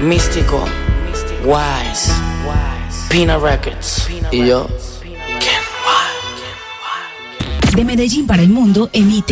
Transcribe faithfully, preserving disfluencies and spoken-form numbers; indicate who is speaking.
Speaker 1: Místico, Wise, Pina Records. Y yo,
Speaker 2: De Medellín para el mundo emite